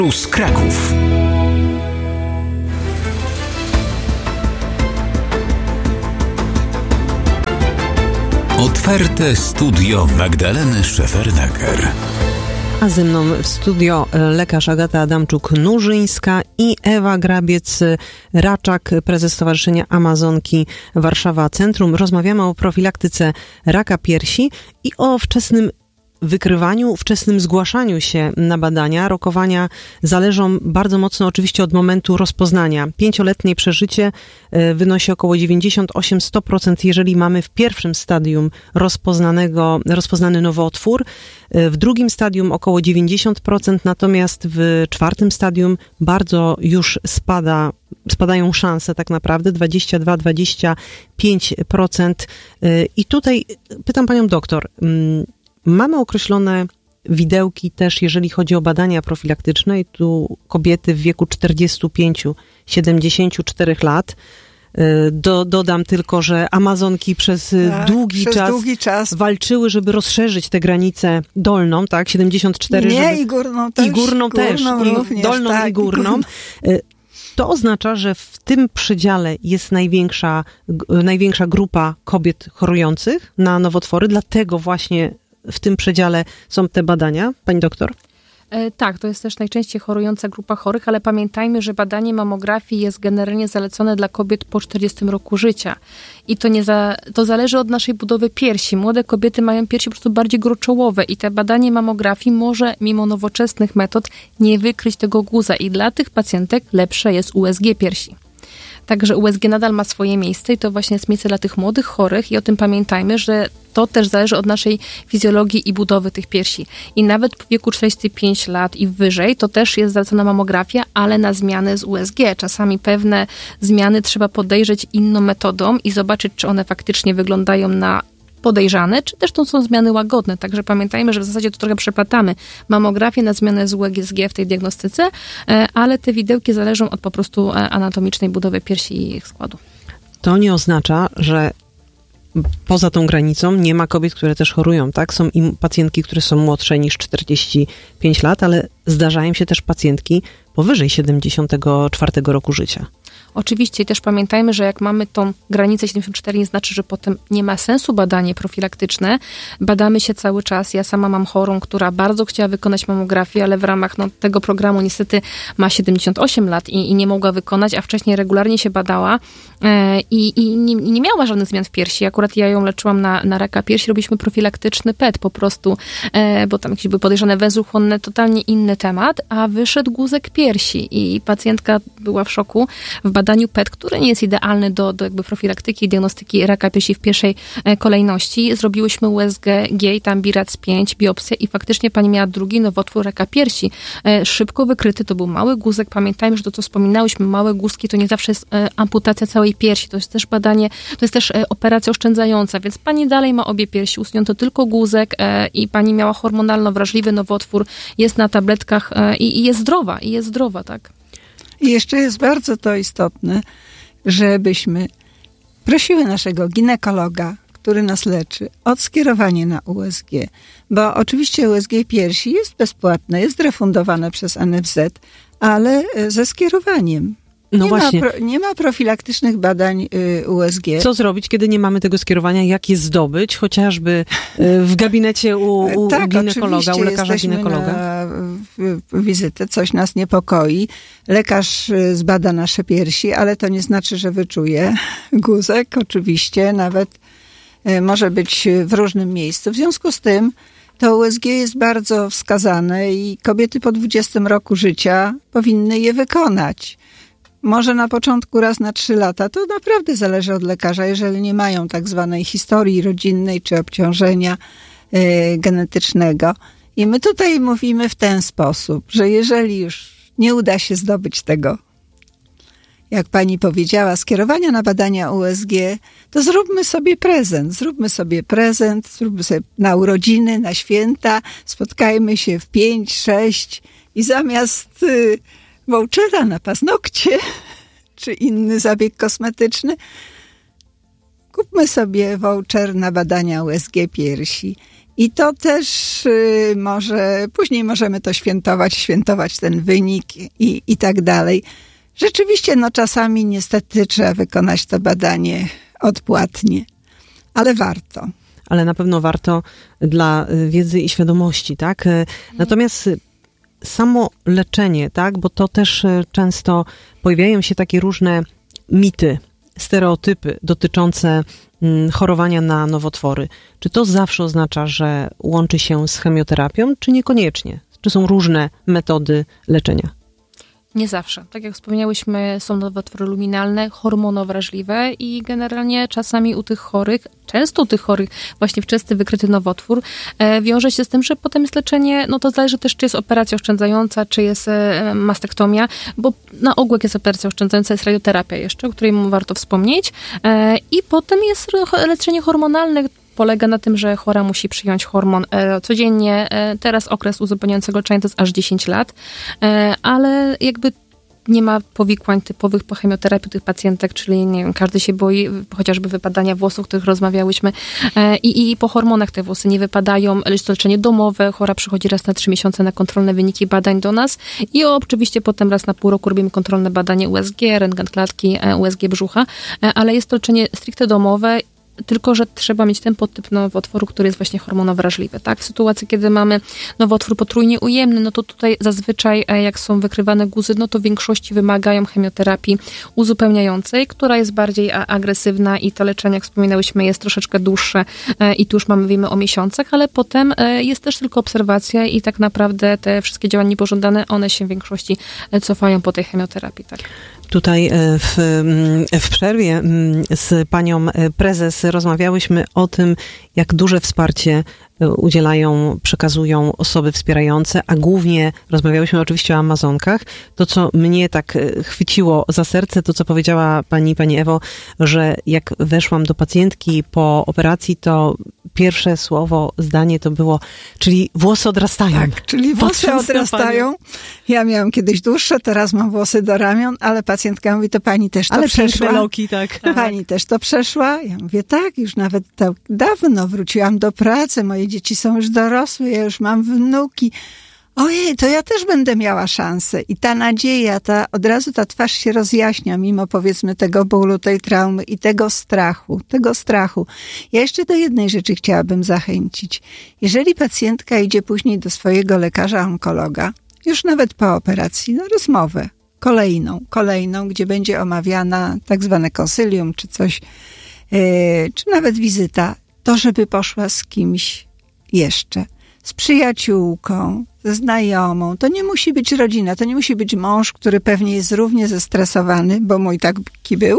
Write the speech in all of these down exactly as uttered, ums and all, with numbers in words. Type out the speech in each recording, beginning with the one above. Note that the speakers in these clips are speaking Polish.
Plus Kraków. Otwarte studio Magdaleny Szefernaker. A ze mną w studio lekarz Agata Adamczuk-Nurzyńska i Ewa Grabiec-Raczak, prezes Stowarzyszenia Amazonki Warszawa Centrum. Rozmawiamy o profilaktyce raka piersi i o wczesnym wykrywaniu, wczesnym zgłaszaniu się na badania. Rokowania zależą bardzo mocno oczywiście od momentu rozpoznania. Pięcioletnie przeżycie wynosi około dziewięćdziesiąt osiem do stu procent, jeżeli mamy w pierwszym stadium rozpoznanego, rozpoznany nowotwór. W drugim stadium około dziewięćdziesiąt procent, natomiast w czwartym stadium bardzo już spada, spadają szanse tak naprawdę, dwadzieścia dwa do dwudziestu pięciu procent. I tutaj pytam panią doktor, mamy określone widełki też, jeżeli chodzi o badania profilaktyczne i tu kobiety w wieku czterdziestu pięciu do siedemdziesięciu czterech lat. Do, dodam tylko, że Amazonki przez, tak, długi, przez czas długi czas walczyły, żeby rozszerzyć tę granicę dolną, tak, siedemdziesiąt cztery. Nie, żeby, i górną też. I górną, górną też, również, i dolną tak, i górną. To oznacza, że w tym przedziale jest największa, największa grupa kobiet chorujących na nowotwory, dlatego właśnie w tym przedziale są te badania, pani doktor? E, tak, to jest też najczęściej chorująca grupa chorych, ale pamiętajmy, że badanie mamografii jest generalnie zalecone dla kobiet po czterdziestym roku życia. I to, nie za, to zależy od naszej budowy piersi. Młode kobiety mają piersi po prostu bardziej gruczołowe i te badanie mamografii może mimo nowoczesnych metod nie wykryć tego guza i dla tych pacjentek lepsze jest U S G piersi. Także U S G nadal ma swoje miejsce i to właśnie jest miejsce dla tych młodych chorych i o tym pamiętajmy, że to też zależy od naszej fizjologii i budowy tych piersi. I nawet w wieku czterdziestu pięciu lat i wyżej to też jest zalecona mamografia, ale na zmiany z U S G. Czasami pewne zmiany trzeba podejrzeć inną metodą i zobaczyć, czy one faktycznie wyglądają na podejrzane, czy też to są zmiany łagodne. Także pamiętajmy, że w zasadzie to trochę przeplatamy mamografię na zmianę z U S G w tej diagnostyce, ale te widełki zależą od po prostu anatomicznej budowy piersi i ich składu. To nie oznacza, że poza tą granicą nie ma kobiet, które też chorują, tak? Są im pacjentki, które są młodsze niż czterdzieści pięć lat, ale zdarzają się też pacjentki powyżej siedemdziesiątego czwartego roku życia. Oczywiście i też pamiętajmy, że jak mamy tą granicę siedemdziesiąt cztery, nie znaczy, że potem nie ma sensu badanie profilaktyczne. Badamy się cały czas. Ja sama mam chorą, która bardzo chciała wykonać mamografię, ale w ramach no, tego programu niestety ma siedemdziesiąt osiem lat i, i nie mogła wykonać, a wcześniej regularnie się badała e, i, i nie, nie miała żadnych zmian w piersi. Akurat ja ją leczyłam na, na raka piersi, robiliśmy profilaktyczny P E T po prostu, e, bo tam jakieś były podejrzane węzły chłonne, totalnie inny temat, a wyszedł guzek piersi i pacjentka była w szoku. W badaniu P E T, który nie jest idealny do, do jakby profilaktyki i diagnostyki raka piersi w pierwszej kolejności, zrobiłyśmy U S G i tam B I R A C pięć, biopsję i faktycznie pani miała drugi nowotwór raka piersi. Szybko wykryty, to był mały guzek. Pamiętajmy, że to, co wspominałyśmy, małe guzki, to nie zawsze jest amputacja całej piersi. To jest też badanie, to jest też operacja oszczędzająca, więc pani dalej ma obie piersi, usunięto tylko guzek i pani miała hormonalno wrażliwy nowotwór, jest na tabletkach i, i jest zdrowa, i jest zdrowa, tak. I jeszcze jest bardzo to istotne, żebyśmy prosiły naszego ginekologa, który nas leczy, o skierowanie na U S G. Bo oczywiście U S G piersi jest bezpłatne, jest refundowane przez N F Z, ale ze skierowaniem. No nie, właśnie. Ma pro, nie ma profilaktycznych badań y, U S G. Co zrobić, kiedy nie mamy tego skierowania? Jak je zdobyć? Chociażby y, w gabinecie u, u, tak, u ginekologa, u lekarza ginekologa? Na w, w wizytę, coś nas niepokoi. Lekarz zbada nasze piersi, ale to nie znaczy, że wyczuje guzek. Oczywiście nawet y, może być w różnym miejscu. W związku z tym to U S G jest bardzo wskazane i kobiety po dwudziestym roku życia powinny je wykonać. Może na początku raz na trzy lata, to naprawdę zależy od lekarza, jeżeli nie mają tak zwanej historii rodzinnej czy obciążenia y, genetycznego. I my tutaj mówimy w ten sposób, że jeżeli już nie uda się zdobyć tego, jak pani powiedziała, skierowania na badania U S G, to zróbmy sobie prezent. Zróbmy sobie prezent, zróbmy sobie na urodziny, na święta, spotkajmy się w pięć, sześć i zamiast y, vouchera na paznokcie czy inny zabieg kosmetyczny, kupmy sobie voucher na badania U S G piersi. I to też y, może, później możemy to świętować, świętować ten wynik i, i tak dalej. Rzeczywiście, no czasami niestety trzeba wykonać to badanie odpłatnie, ale warto. Ale na pewno warto dla wiedzy i świadomości, tak? Natomiast samo leczenie, tak? Bo to też często pojawiają się takie różne mity, stereotypy dotyczące chorowania na nowotwory. Czy to zawsze oznacza, że łączy się z chemioterapią, czy niekoniecznie? Czy są różne metody leczenia? Nie zawsze. Tak jak wspomniałyśmy, są nowotwory luminalne, hormonowrażliwe i generalnie czasami u tych chorych, często u tych chorych właśnie wczesny wykryty nowotwór e, wiąże się z tym, że potem jest leczenie, no to zależy też, czy jest operacja oszczędzająca, czy jest e, mastektomia, bo na ogół jak jest operacja oszczędzająca, jest radioterapia jeszcze, o której warto wspomnieć e, i potem jest leczenie hormonalne, polega na tym, że chora musi przyjąć hormon e, codziennie. E, teraz okres uzupełniającego leczenia to jest aż dziesięć lat, e, ale jakby nie ma powikłań typowych po chemioterapii tych pacjentek, czyli nie wiem, każdy się boi chociażby wypadania włosów, o których rozmawiałyśmy e, i, i po hormonach te włosy nie wypadają. Jest to leczenie domowe, chora przychodzi raz na trzy miesiące na kontrolne wyniki badań do nas i oczywiście potem raz na pół roku robimy kontrolne badanie U S G, rentgen klatki, e, U S G brzucha, e, ale jest to leczenie stricte domowe. Tylko że trzeba mieć ten podtyp nowotworu, który jest właśnie hormonowrażliwy. Tak? W sytuacji, kiedy mamy nowotwór potrójnie ujemny, no to tutaj zazwyczaj jak są wykrywane guzy, no to w większości wymagają chemioterapii uzupełniającej, która jest bardziej agresywna i to leczenie, jak wspominałyśmy, jest troszeczkę dłuższe i tu już mamy, wiemy o miesiącach, ale potem jest też tylko obserwacja i tak naprawdę te wszystkie działania niepożądane, one się w większości cofają po tej chemioterapii. Tak? Tutaj w, w przerwie z panią prezes rozmawiałyśmy o tym, jak duże wsparcie udzielają, przekazują osoby wspierające, a głównie rozmawiałyśmy oczywiście o Amazonkach. To, co mnie tak chwyciło za serce, to co powiedziała pani, pani Ewo, że jak weszłam do pacjentki po operacji, to pierwsze słowo, zdanie to było, czyli włosy odrastają. Tak, czyli włosy odrastają. Ja miałam kiedyś dłuższe, teraz mam włosy do ramion, ale pacjentka mówi, to pani też to ale przeszła. Loki, tak. Pani też to przeszła? Ja mówię, tak, już nawet tak dawno wróciłam do pracy, moje dzieci są już dorosłe, ja już mam wnuki. Ojej, to ja też będę miała szansę. I ta nadzieja, ta, od razu ta twarz się rozjaśnia, mimo powiedzmy tego bólu, tej traumy i tego strachu, tego strachu. Ja jeszcze do jednej rzeczy chciałabym zachęcić. Jeżeli pacjentka idzie później do swojego lekarza onkologa, już nawet po operacji, na rozmowę kolejną, kolejną, gdzie będzie omawiana tak zwane konsylium, czy coś, yy, czy nawet wizyta, to żeby poszła z kimś jeszcze, z przyjaciółką, ze znajomą. To nie musi być rodzina, to nie musi być mąż, który pewnie jest równie zestresowany, bo mój taki był,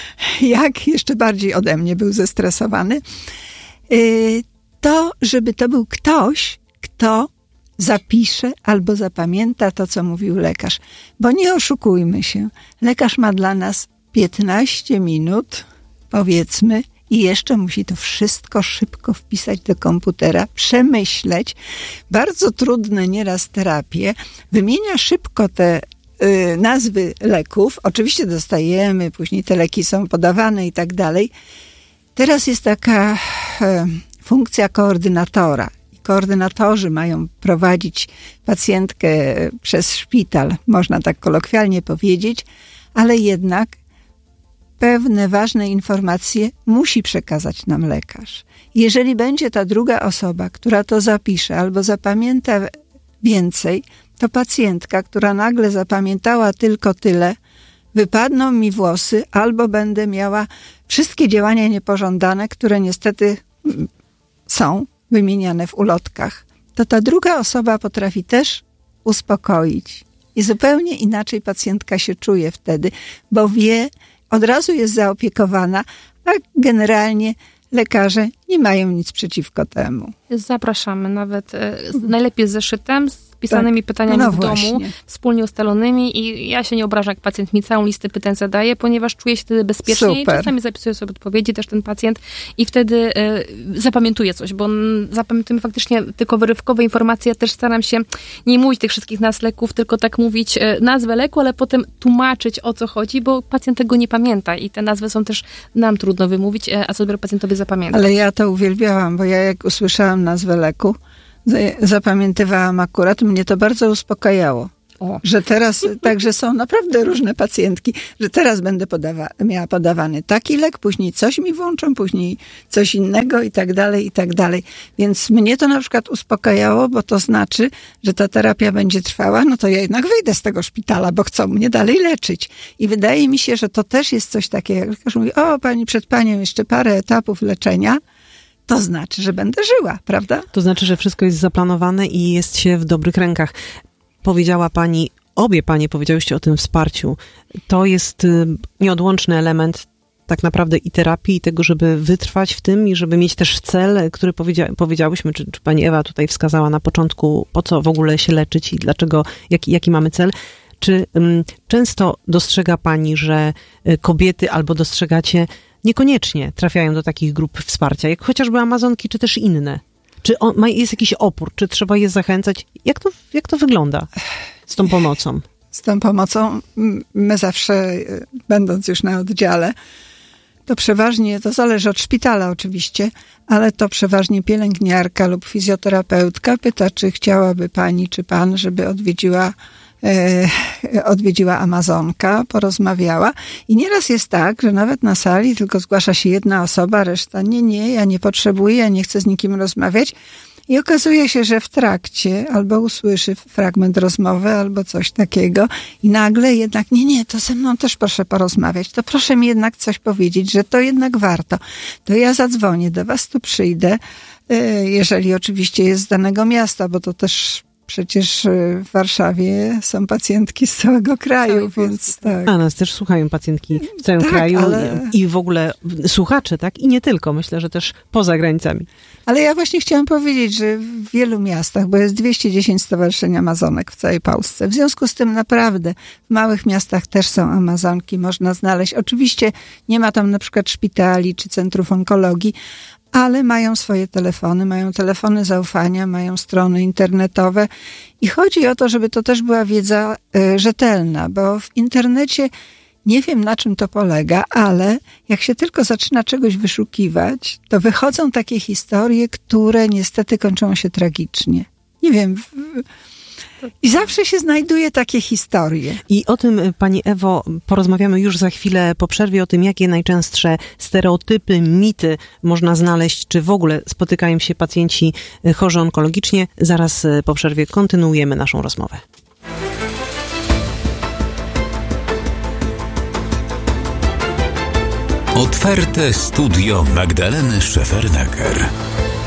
jak jeszcze bardziej ode mnie był zestresowany. To, żeby to był ktoś, kto zapisze albo zapamięta to, co mówił lekarz. Bo nie oszukujmy się, lekarz ma dla nas piętnaście minut, powiedzmy, i jeszcze musi to wszystko szybko wpisać do komputera, przemyśleć. Bardzo trudne nieraz terapie. Wymienia szybko te y, nazwy leków. Oczywiście dostajemy, później te leki są podawane i tak dalej. Teraz jest taka y, funkcja koordynatora. Koordynatorzy mają prowadzić pacjentkę przez szpital, można tak kolokwialnie powiedzieć, ale jednak pewne ważne informacje musi przekazać nam lekarz. Jeżeli będzie ta druga osoba, która to zapisze albo zapamięta więcej, to pacjentka, która nagle zapamiętała tylko tyle, wypadną mi włosy albo będę miała wszystkie działania niepożądane, które niestety są wymieniane w ulotkach. To ta druga osoba potrafi też uspokoić. I zupełnie inaczej pacjentka się czuje wtedy, bo wie, od razu jest zaopiekowana, a generalnie lekarze nie mają nic przeciwko temu. Zapraszamy nawet, najlepiej z zeszytem, wpisanymi tak. pytaniami no w właśnie. domu, wspólnie ustalonymi i ja się nie obrażam, jak pacjent mi całą listę pytań zadaje, ponieważ czuję się wtedy bezpiecznie i czasami zapisuję sobie odpowiedzi też ten pacjent i wtedy y, zapamiętuję coś, bo zapamiętujemy faktycznie tylko wyrywkowe informacje. Ja też staram się nie mówić tych wszystkich nazw leków, tylko tak mówić y, nazwę leku, ale potem tłumaczyć, o co chodzi, bo pacjent tego nie pamięta i te nazwy są też nam trudno wymówić, a co dopiero pacjentowi zapamiętać. Ale ja to uwielbiałam, bo ja jak usłyszałam nazwę leku, zapamiętywałam akurat, mnie to bardzo uspokajało. O. Że teraz, także są naprawdę różne pacjentki, że teraz będę podawa, miała podawany taki lek, później coś mi włączą, później coś innego i tak dalej, i tak dalej. Więc mnie to na przykład uspokajało, bo to znaczy, że ta terapia będzie trwała, no to ja jednak wyjdę z tego szpitala, bo chcą mnie dalej leczyć. I wydaje mi się, że to też jest coś takiego, jak lekarz mówi, o pani, przed panią jeszcze parę etapów leczenia, to znaczy, że będę żyła, prawda? To znaczy, że wszystko jest zaplanowane i jest się w dobrych rękach. Powiedziała pani, obie panie powiedziałyście o tym wsparciu. To jest nieodłączny element tak naprawdę i terapii, i tego, żeby wytrwać w tym i żeby mieć też cel, który powiedzia- powiedziałyśmy, czy, czy pani Ewa tutaj wskazała na początku, po co w ogóle się leczyć i dlaczego, jaki, jaki mamy cel. Czy um, często dostrzega pani, że kobiety albo dostrzegacie niekoniecznie trafiają do takich grup wsparcia, jak chociażby Amazonki, czy też inne? Czy on, ma, jest jakiś opór? Czy trzeba je zachęcać? Jak to, jak to wygląda z tą pomocą? Z tą pomocą my zawsze, będąc już na oddziale, to przeważnie, to zależy od szpitala oczywiście, ale to przeważnie pielęgniarka lub fizjoterapeutka pyta, czy chciałaby pani, czy pan, żeby odwiedziła E, odwiedziła Amazonka, porozmawiała i nieraz jest tak, że nawet na sali tylko zgłasza się jedna osoba, reszta nie, nie, ja nie potrzebuję, ja nie chcę z nikim rozmawiać i okazuje się, że w trakcie albo usłyszy fragment rozmowy, albo coś takiego i nagle jednak, nie, nie, to ze mną też proszę porozmawiać, to proszę mi jednak coś powiedzieć, że to jednak warto, to ja zadzwonię, do was tu przyjdę, jeżeli oczywiście jest z danego miasta, bo to też przecież w Warszawie są pacjentki z całego kraju, Cały więc Polski, tak. A nas też słuchają pacjentki w całym tak, kraju ale... i w ogóle słuchacze, tak? I nie tylko, myślę, że też poza granicami. Ale ja właśnie chciałam powiedzieć, że w wielu miastach, bo jest dwieście dziesięć stowarzyszeń Amazonek w całej Polsce, w związku z tym naprawdę w małych miastach też są Amazonki, można znaleźć. Oczywiście nie ma tam na przykład szpitali czy centrów onkologii, ale mają swoje telefony, mają telefony zaufania, mają strony internetowe i chodzi o to, żeby to też była wiedza y, rzetelna, bo w internecie nie wiem, na czym to polega, ale jak się tylko zaczyna czegoś wyszukiwać, to wychodzą takie historie, które niestety kończą się tragicznie. Nie wiem... W, I zawsze się znajduje takie historie. I o tym, pani Ewo, porozmawiamy już za chwilę po przerwie, o tym, jakie najczęstsze stereotypy, mity można znaleźć, czy w ogóle spotykają się pacjenci chorzy onkologicznie. Zaraz po przerwie kontynuujemy naszą rozmowę. Otwarte studio Magdaleny Szefernaker.